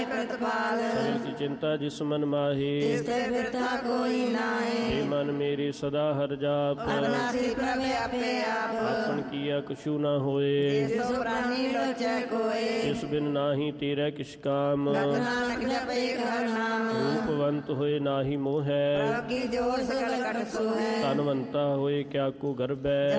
ਸਗਲ ਕੀ ਚਿੰਤਾ ਜਿਸ ਮਨ ਮਾਹੀ हे मन मेरे सदा हर जाप आपन किया कछु न होए जिस बिन नाही तेरा किस काम रूपवंत होए नाही मोह धनवंता होए क्या को गर्भ